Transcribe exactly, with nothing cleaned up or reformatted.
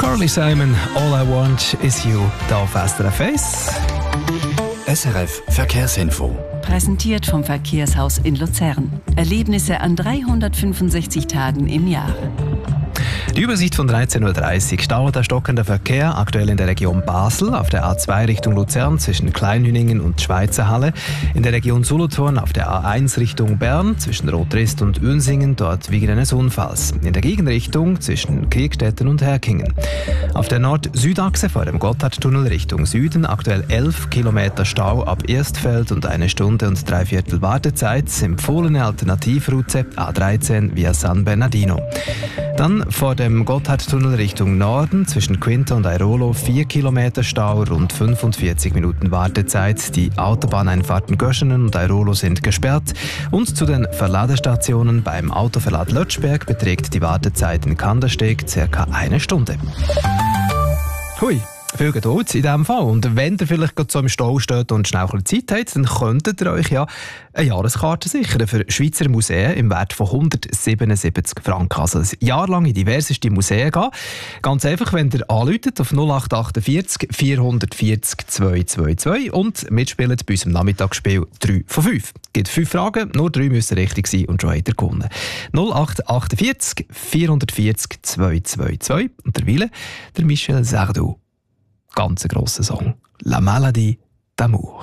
Carly Simon, All I Want Is You, da auf S R F eins. S R F Verkehrsinfo. Präsentiert vom Verkehrshaus in Luzern. Erlebnisse an dreihundertfünfundsechzig Tagen im Jahr. Die Übersicht von dreizehn Uhr dreißig. Stau oder stockender Verkehr aktuell in der Region Basel, auf der A zwei Richtung Luzern zwischen Kleinhüningen und Schweizer Halle, in der Region Solothurn auf der A eins Richtung Bern zwischen Rotrist und Uensingen, dort wegen eines Unfalls, in der Gegenrichtung zwischen Kriegstetten und Herkingen. Auf der Nord-Süd-Achse vor dem Gotthardtunnel Richtung Süden aktuell elf Kilometer Stau ab Erstfeld und eine Stunde und drei Viertel Wartezeit, empfohlene Alternativroute A dreizehn via San Bernardino. Dann vor dem Gotthardtunnel Richtung Norden zwischen Quinta und Airolo vier Kilometer Stau, rund fünfundvierzig Minuten Wartezeit. Die Autobahneinfahrten Göschenen und Airolo sind gesperrt. Und zu den Verladestationen beim Autoverlad Lötschberg beträgt die Wartezeit in Kandersteg ca. eine Stunde. Hui. Viel Geduld in diesem Fall. Und wenn ihr vielleicht gerade so im Stau steht und schnell ein bisschen Zeit habt, dann könntet ihr euch ja eine Jahreskarte sichern für Schweizer Museen im Wert von hundertsiebenundsiebzig Franken. Also ein Jahr lang in diverseste Museen gehen. Ganz einfach, wenn ihr anruft auf null acht achtundvierzig vierhundertvierzig zweihundertzweiundzwanzig und mitspielt bei unserem Nachmittagsspiel drei von fünf. Es gibt fünf Fragen, nur drei müssen richtig sein und schon habt ihr gewonnen. null acht achtundvierzig vierhundertvierzig zweihundertzweiundzwanzig und der Wille, der Michel Sardou. Ganz grosser Song. La Maladie d'amour.